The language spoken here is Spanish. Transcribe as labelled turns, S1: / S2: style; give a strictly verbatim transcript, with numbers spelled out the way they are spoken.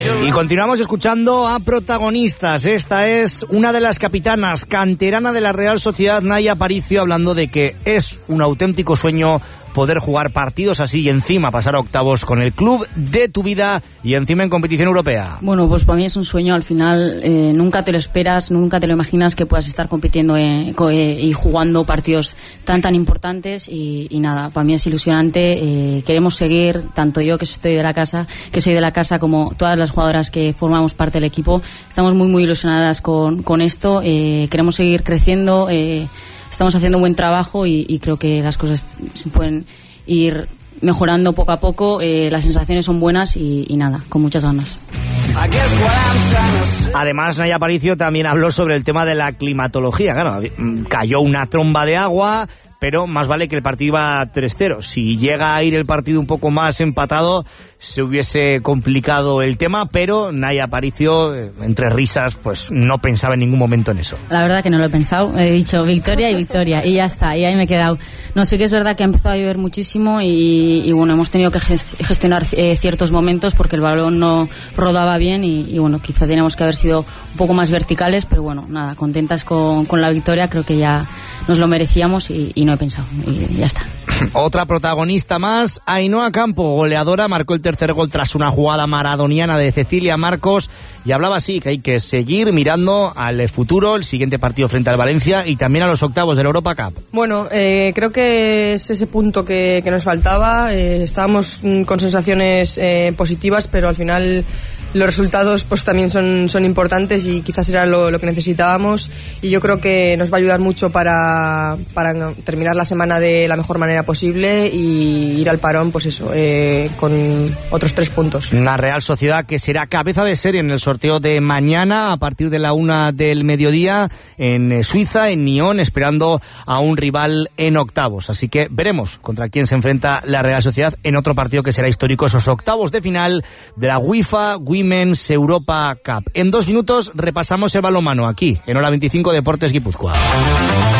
S1: Y continuamos escuchando a protagonistas. Esta es una de las capitanas, canterana de la Real Sociedad, Naya Aparicio, hablando de que es un auténtico sueño poder jugar partidos así y encima pasar a octavos con el club de tu vida y encima en competición europea.
S2: Bueno, pues para mí es un sueño. Al final eh, nunca te lo esperas, nunca te lo imaginas que puedas estar compitiendo eh, co- eh, y jugando partidos tan tan importantes y, y nada, para mí es ilusionante. Eh, queremos seguir, tanto yo que estoy de la casa, que soy de la casa, como todas las jugadoras que formamos parte del equipo. Estamos muy muy ilusionadas con, con esto. Eh, queremos seguir creciendo. Eh, Estamos haciendo un buen trabajo y, y creo que las cosas se pueden ir mejorando poco a poco. Eh, las sensaciones son buenas y, y nada, con muchas ganas.
S1: Además, Naya Aparicio también habló sobre el tema de la climatología. Claro, cayó una tromba de agua, pero más vale que el partido iba tres cero. Si llega a ir el partido un poco más empatado, se hubiese complicado el tema, pero Naya Aparicio, entre risas, pues no pensaba en ningún momento en eso.
S2: La verdad que no lo he pensado, he dicho victoria y victoria, y ya está, y ahí me he quedado. No, sí que es verdad que ha empezado a llover muchísimo y, y bueno, hemos tenido que gestionar eh, ciertos momentos porque el balón no rodaba bien y, y bueno, quizá teníamos que haber sido un poco más verticales, pero bueno, nada, contentas con, con la victoria, creo que ya nos lo merecíamos y, y no he pensado, y ya está.
S1: Otra protagonista más, Ainhoa Campo, goleadora, marcó el tercer gol tras una jugada maradoniana de Cecilia Marcos y hablaba así que hay que seguir mirando al futuro, el siguiente partido frente al Valencia y también a los octavos de la Europa Cup.
S3: Bueno, eh, creo que es ese punto que, que nos faltaba. Eh, estábamos con sensaciones eh, positivas, pero al final los resultados pues también son, son importantes y quizás era lo, lo que necesitábamos, y yo creo que nos va a ayudar mucho para, para terminar la semana de la mejor manera posible y ir al parón, pues eso, eh, con otros tres puntos.
S1: Una Real Sociedad que será cabeza de serie en el sorteo de mañana a partir de la una del mediodía en Suiza, en Nyon, esperando a un rival en octavos. Así que veremos contra quién se enfrenta la Real Sociedad en otro partido que será histórico, esos octavos de final de la UEFA Women's Europa Cup. En dos minutos repasamos el balonmano aquí en Hora veinticinco Deportes Guipúzcoa.